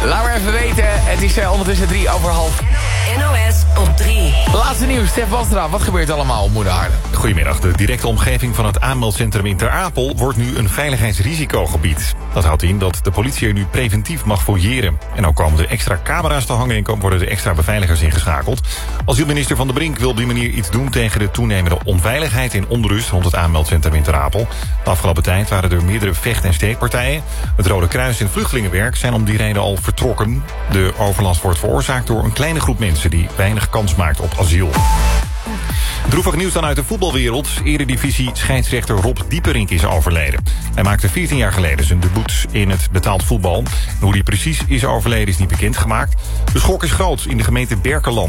Laat maar even weten. Het is ondertussen 3:03. NOS op 3. Laatste nieuws, Stef Wastra. Wat gebeurt er allemaal op Moeder Aarde? Goedemiddag. De directe omgeving van het aanmeldcentrum in Ter Apel wordt nu een veiligheidsrisicogebied. Dat houdt in dat de politie er nu preventief mag fouilleren. En ook komen er extra camera's te hangen en worden er extra beveiligers ingeschakeld. Asielminister Van der Brink wil op die manier iets doen tegen de toenemende onveiligheid en onrust rond het aanmeldcentrum in Ter Apel. De afgelopen tijd waren er meerdere vecht- en steekpartijen. Het Rode Kruis en Vluchtelingenwerk zijn om die reden al vertrokken. De overlast wordt veroorzaakt door een kleine groep mensen die weinig kans maakt op asiel. Droevig nieuws dan uit de voetbalwereld. Eredivisie scheidsrechter Rob Dieperink is overleden. Hij maakte 14 jaar geleden zijn debuut in het betaald voetbal. En hoe hij precies is overleden is niet bekendgemaakt. De schok is groot in de gemeente Berkelland.